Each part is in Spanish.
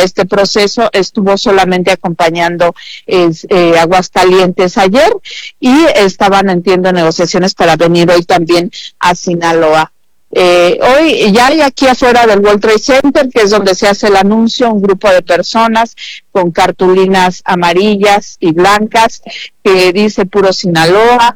este proceso. Estuvo solamente acompañando Aguascalientes ayer y estaban, entiendo, negociaciones para venir hoy también a Sinaloa. Hoy ya hay aquí afuera del World Trade Center, que es donde se hace el anuncio, un grupo de personas con cartulinas amarillas y blancas que dice Puro Sinaloa,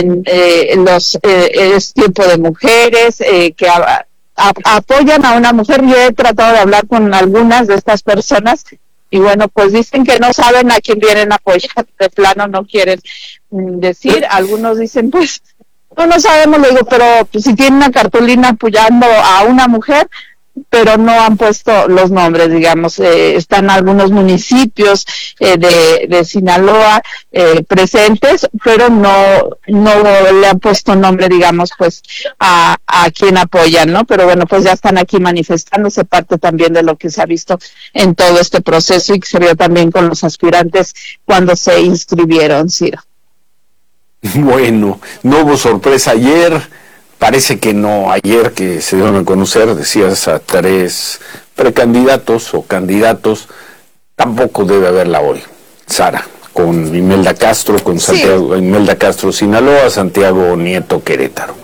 es tiempo de mujeres, que apoyan a una mujer. Yo he tratado de hablar con algunas de estas personas y bueno, pues dicen que no saben a quién vienen a apoyar, de plano no quieren decir. Algunos dicen, pues no sabemos, le digo, pero pues, si tienen una cartulina apoyando a una mujer, pero no han puesto los nombres, digamos. Están algunos municipios de Sinaloa presentes, pero no le han puesto nombre, digamos, pues a quien apoyan, ¿no? Pero bueno, pues ya están aquí manifestándose, parte también de lo que se ha visto en todo este proceso y que se vio también con los aspirantes cuando se inscribieron, Ciro. Bueno, no hubo sorpresa ayer. Parece que no, ayer que se dieron a conocer, decías, a 3 precandidatos o candidatos, tampoco debe haberla hoy, Sara, con Imelda Castro, con Santiago, sí. Imelda Castro Sinaloa, Santiago Nieto Querétaro.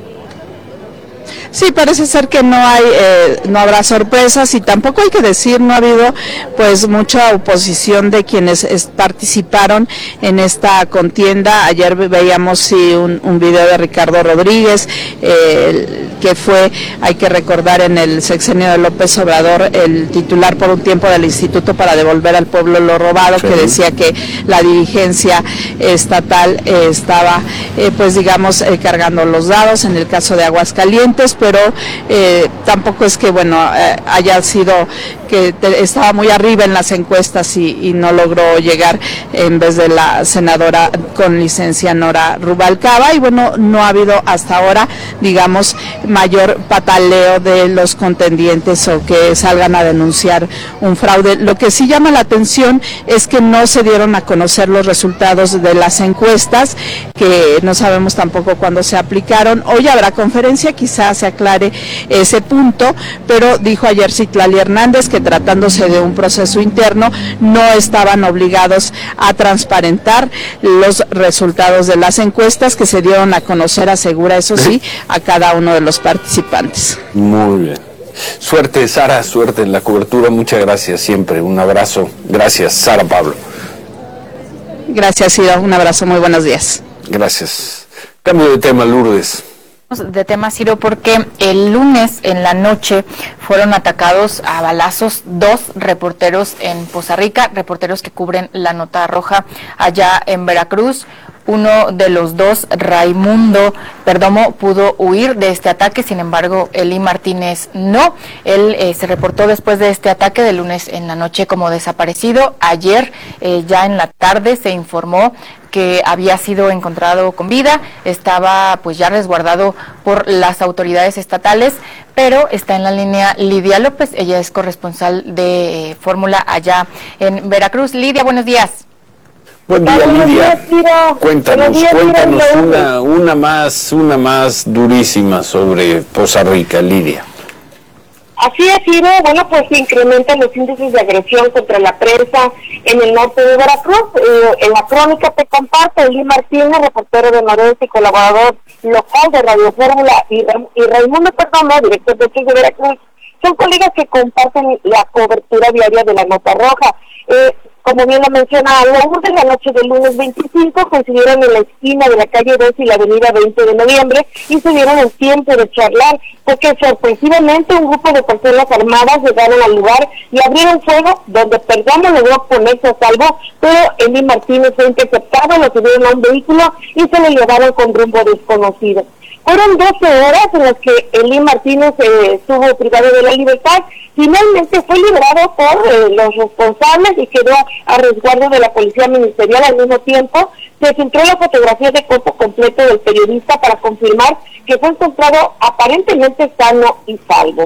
Sí, parece ser que no habrá sorpresas y tampoco hay que decir, no ha habido pues mucha oposición de quienes participaron en esta contienda. Ayer veíamos un video de Ricardo Rodríguez, que fue, hay que recordar, en el sexenio de López Obrador, el titular por un tiempo del Instituto para Devolver al Pueblo lo Robado, sí. Que decía que la dirigencia estatal estaba, pues digamos, cargando los dados en el caso de Aguascalientes, pero tampoco es que, bueno, haya sido que estaba muy arriba en las encuestas y no logró llegar en vez de la senadora con licencia Nora Rubalcaba, y bueno, no ha habido hasta ahora, digamos, mayor pataleo de los contendientes o que salgan a denunciar un fraude. Lo que sí llama la atención es que no se dieron a conocer los resultados de las encuestas, que no sabemos tampoco cuándo se aplicaron. Hoy habrá conferencia, quizás se aclare ese punto, pero dijo ayer Citlali Hernández que tratándose de un proceso interno no estaban obligados a transparentar los resultados de las encuestas que se dieron a conocer, asegura, eso sí, a cada uno de los participantes. Muy bien. Suerte, Sara, suerte en la cobertura, muchas gracias siempre, un abrazo. Gracias, Sara Pablo. Gracias, Ciro, un abrazo, muy buenos días. Gracias. Cambio de tema, Lourdes. De tema, Ciro, porque el lunes en la noche fueron atacados a balazos 2 reporteros en Poza Rica, reporteros que cubren la Nota Roja allá en Veracruz. Uno de los 2, Raimundo Perdomo, pudo huir de este ataque, sin embargo, Eli Martínez no. Él se reportó después de este ataque de lunes en la noche como desaparecido. Ayer, ya en la tarde, se informó que había sido encontrado con vida, estaba pues ya resguardado por las autoridades estatales, pero está en la línea Lidia López, ella es corresponsal de Fórmula allá en Veracruz. Lidia, buenos días. Buen día, Lidia. Cuéntanos una más durísima sobre Poza Rica, Lidia. Así es, Ciro. Bueno, pues se incrementan los índices de agresión contra la prensa en el norte de Veracruz. En la crónica te comparto, Eli Martínez, reportero de Noroeste y colaborador local de Radio Fórmula, y Raimundo Perdomo, director de Hechos de Veracruz, son colegas que comparten la cobertura diaria de la Nota Roja. Como bien lo menciona, a la 1 de la noche del lunes 25 coincidieron en la esquina de la calle 2 y la avenida 20 de noviembre y se dieron el tiempo de charlar, porque sorpresivamente un grupo de personas armadas llegaron al lugar y abrieron fuego, donde Perdomo logró ponerse a salvo, pero Eli Martínez fue interceptado, lo subieron a un vehículo y se le llevaron con rumbo desconocido. Fueron 12 horas en las que Eli Martínez estuvo privado de la libertad. Finalmente fue liberado por los responsables y quedó a resguardo de la policía ministerial. Al mismo tiempo se filtró la fotografía de cuerpo completo del periodista para confirmar que fue encontrado aparentemente sano y salvo.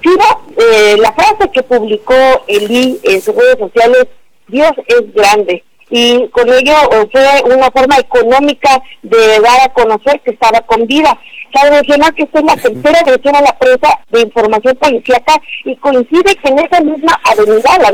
La frase que publicó Eli en sus redes sociales, Dios es grande, y con ello fue una forma económica de dar a conocer que estaba con vida. Cabe mencionar que esta es la tercera agresión a la prensa de información policíaca y coincide que en esa misma avenida, la